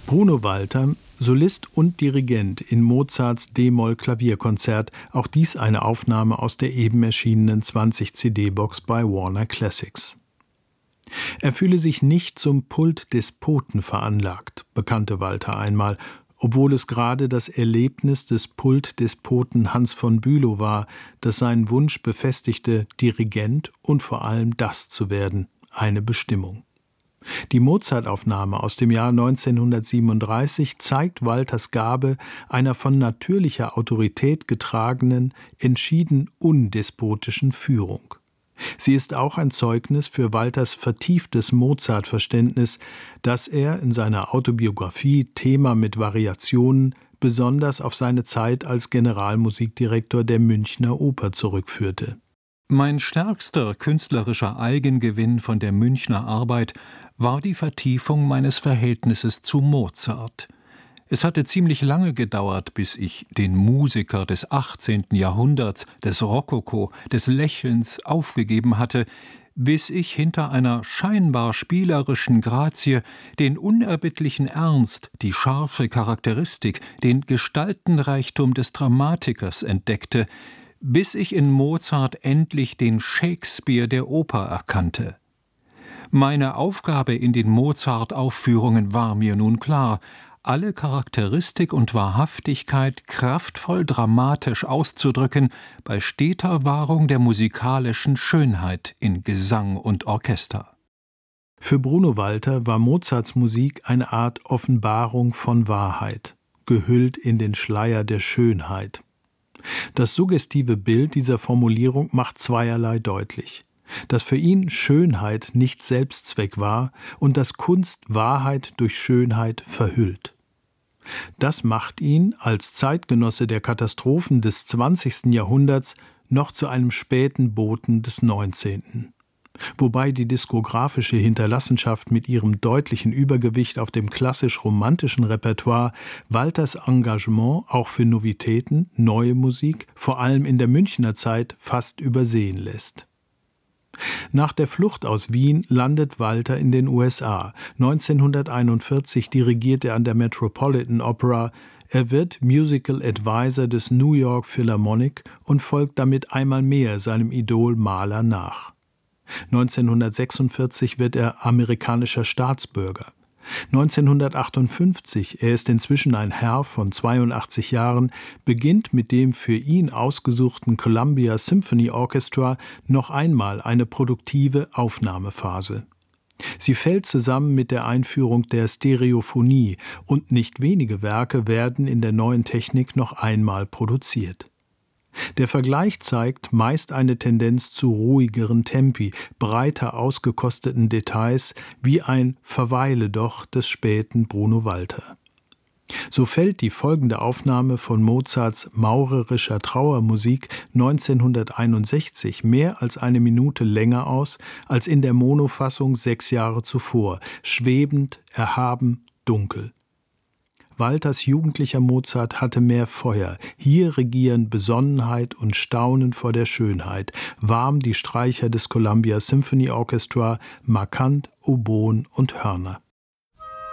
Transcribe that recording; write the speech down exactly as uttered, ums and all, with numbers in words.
Bruno Walter, Solist und Dirigent in Mozarts D-Moll-Klavierkonzert, auch dies eine Aufnahme aus der eben erschienenen zwanzig-C D-Box bei Warner Classics. Er fühle sich nicht zum Pultdespoten veranlagt, bekannte Walter einmal, obwohl es gerade das Erlebnis des Pultdespoten Hans von Bülow war, das seinen Wunsch befestigte, Dirigent und vor allem das zu werden, eine Bestimmung. Die Mozart-Aufnahme aus dem Jahr neunzehnhundertsiebenunddreißig zeigt Walters Gabe einer von natürlicher Autorität getragenen, entschieden undespotischen Führung. Sie ist auch ein Zeugnis für Walters vertieftes Mozart-Verständnis, das er in seiner Autobiografie Thema mit Variationen besonders auf seine Zeit als Generalmusikdirektor der Münchner Oper zurückführte. Mein stärkster künstlerischer Eigengewinn von der Münchner Arbeit war die Vertiefung meines Verhältnisses zu Mozart. Es hatte ziemlich lange gedauert, bis ich den Musiker des achtzehnten Jahrhunderts, des Rokoko, des Lächelns aufgegeben hatte, bis ich hinter einer scheinbar spielerischen Grazie den unerbittlichen Ernst, die scharfe Charakteristik, den Gestaltenreichtum des Dramatikers entdeckte, bis ich in Mozart endlich den Shakespeare der Oper erkannte. Meine Aufgabe in den Mozart-Aufführungen war mir nun klar, alle Charakteristik und Wahrhaftigkeit kraftvoll dramatisch auszudrücken, bei steter Wahrung der musikalischen Schönheit in Gesang und Orchester. Für Bruno Walter war Mozarts Musik eine Art Offenbarung von Wahrheit, gehüllt in den Schleier der Schönheit. Das suggestive Bild dieser Formulierung macht zweierlei deutlich: dass für ihn Schönheit nicht Selbstzweck war und dass Kunst Wahrheit durch Schönheit verhüllt. Das macht ihn als Zeitgenosse der Katastrophen des zwanzigsten Jahrhunderts noch zu einem späten Boten des neunzehnten Wobei die diskografische Hinterlassenschaft mit ihrem deutlichen Übergewicht auf dem klassisch-romantischen Repertoire Walters Engagement auch für Novitäten, neue Musik, vor allem in der Münchner Zeit, fast übersehen lässt. Nach der Flucht aus Wien landet Walter in den U S A. neunzehnhunderteinundvierzig dirigiert er an der Metropolitan Opera. Er wird Musical Advisor des New York Philharmonic und folgt damit einmal mehr seinem Idol Mahler nach. neunzehnhundertsechsundvierzig wird er amerikanischer Staatsbürger. neunzehnhundertachtundfünfzig, er ist inzwischen ein Herr von zweiundachtzig Jahren, beginnt mit dem für ihn ausgesuchten Columbia Symphony Orchestra noch einmal eine produktive Aufnahmephase. Sie fällt zusammen mit der Einführung der Stereophonie und nicht wenige Werke werden in der neuen Technik noch einmal produziert. Der Vergleich zeigt meist eine Tendenz zu ruhigeren Tempi, breiter ausgekosteten Details, wie ein Verweile doch des späten Bruno Walter. So fällt die folgende Aufnahme von Mozarts maurerischer Trauermusik neunzehnhunderteinundsechzig mehr als eine Minute länger aus als in der Monofassung sechs Jahre zuvor, schwebend, erhaben, dunkel. Walters jugendlicher Mozart hatte mehr Feuer. Hier regieren Besonnenheit und Staunen vor der Schönheit. Warm die Streicher des Columbia Symphony Orchestra, markant Oboen und Hörner.